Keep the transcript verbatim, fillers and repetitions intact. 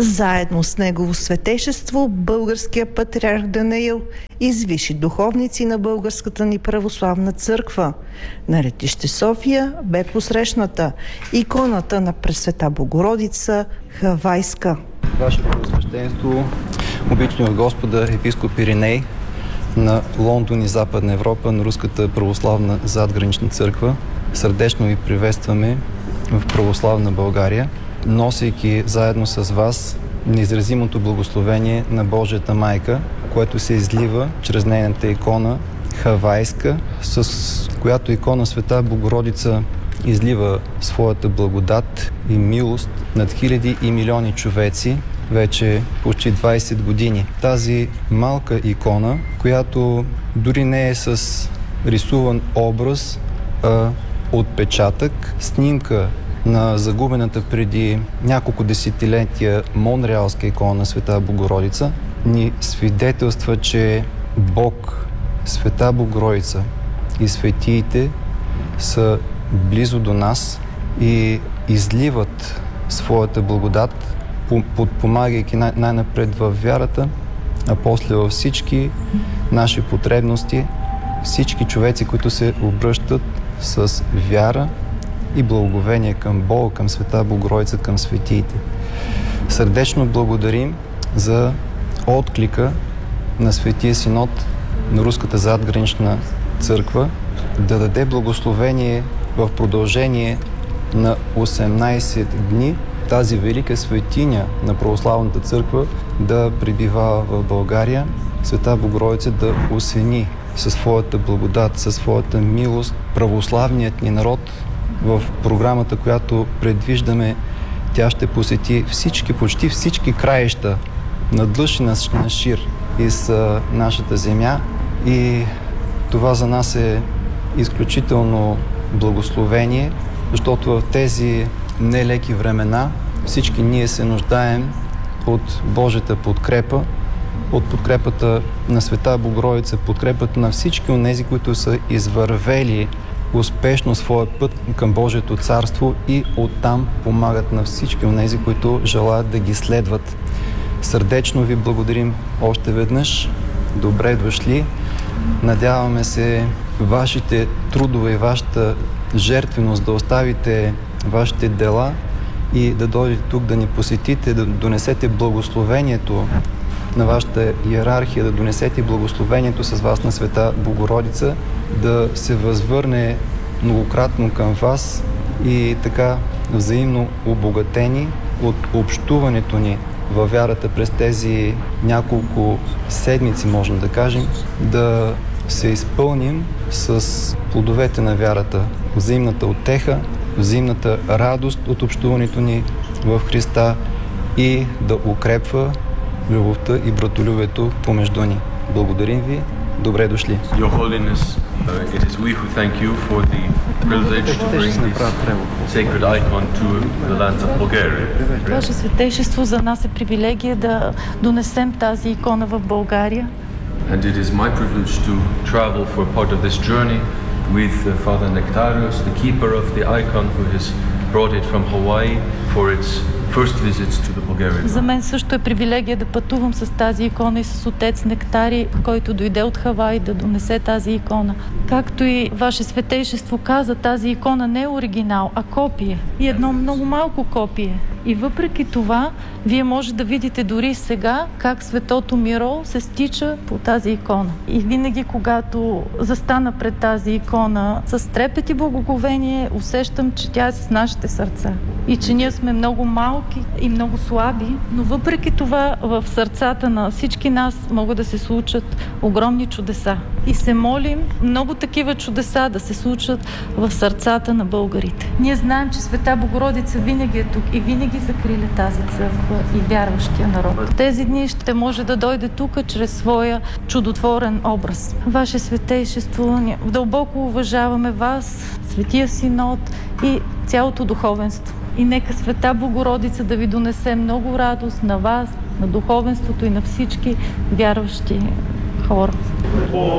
Заедно с негово светейшество българския патриарх Данаил извиши духовници на Българската ни православна църква. На летище София бе посрещната иконата на Пресвета Богородица Хавайска. Ваше Преосвещенство, обичани от Господа епископ Ириней на Лондон и Западна Европа на Руската православна задгранична църква, сърдечно ви приветстваме в православна България, носейки заедно с вас неизразимото благословение на Божията майка, което се излива чрез нейната икона Хавайска, с която икона Света Богородица излива своята благодат и милост над хиляди и милиони човеци вече почти двайсет години. Тази малка икона, която дори не е с рисуван образ, а отпечатък, снимка на загубената преди няколко десетилетия монреалска икона Света Богородица, ни свидетелства, че Бог, Света Богородица и светиите са близо до нас и изливат своята благодат, подпомагайки най- най-напред във вярата, а после във всички наши потребности, всички човеци, които се обръщат с вяра и благоговение към Бога, към Света Богородица, към светиите. Сърдечно благодарим за отклика на Светия Синод на Руската задгранична църква да даде благословение в продължение на осемнайсет дни тази велика светиня на православната църква да пребива в България, Света Богородица да осени със своята благодат, със своята милост православният ни народ. В програмата, която предвиждаме, тя ще посети всички, почти всички краища на длъж и на шир из нашата земя, и това за нас е изключително благословение, защото в тези нелеки времена всички ние се нуждаем от Божията подкрепа, от подкрепата на Света Богородица, подкрепата на всички онези, които са извървели успешно своя път към Божието царство и оттам помагат на всички онези, които желаят да ги следват. Сърдечно ви благодарим още веднъж. Добре дошли. Надяваме се вашите трудове и вашата жертвеност да оставите вашите дела и да дойдете тук да ни посетите, да донесете благословението на вашата иерархия, да донесете благословението с вас на Света Богородица, да се възвърне многократно към вас и така взаимно обогатени от общуването ни във вярата през тези няколко седмици, можем да кажем, да се изпълним с плодовете на вярата, взаимната утеха, взаимната радост от общуването ни в Христа и да укрепва любовта и братолюбието помежду ни. Благодарим ви. Добре дошли. Your Holiness, uh, it is we who thank you for the privilege to bring this sacred icon to the lands of Bulgaria. Ваше Светейшество, за нас е привилегия да донесем тази икона в България. And it is my privilege to travel for part of this journey with uh, Father Nectarios, the keeper of the icon, who has brought it from Hawaii for its first visits to the Bulgarian. За мен също е привилегия да пътувам с тази икона и с отец Нектари, който дойде от Хавай да донесе тази икона. Както и Ваше Светейшество каза, тази икона не е оригинал, а копие. И едно много малко копие. И въпреки това, вие може да видите дори сега как светото миро се стича по тази икона. И винаги, когато застана пред тази икона с трепет и благоговение, усещам, че тя е с нашите сърца. И че ние сме много малки и много слаби, но въпреки това в сърцата на всички нас могат да се случат огромни чудеса. И се молим много такива чудеса да се случат в сърцата на българите. Ние знаем, че Света Богородица винаги е тук и винаги закриля тази църква и вярващия народ. Тези дни ще може да дойде тук чрез своя чудотворен образ. Ваше Светейшество, дълбоко уважаваме вас, Светия Синод и цялото духовенство. И нека Света Богородица да ви донесе много радост на вас, на духовенството и на всички вярващи хора.